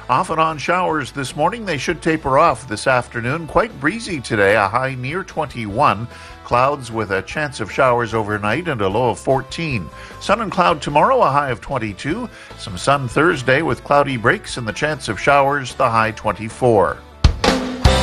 Off and on showers this morning. They should taper off this afternoon. Quite breezy today, a high near 21. Clouds with a chance of showers overnight and a low of 14. Sun and cloud tomorrow, a high of 22. Some sun Thursday with cloudy breaks and the chance of showers, the high 24.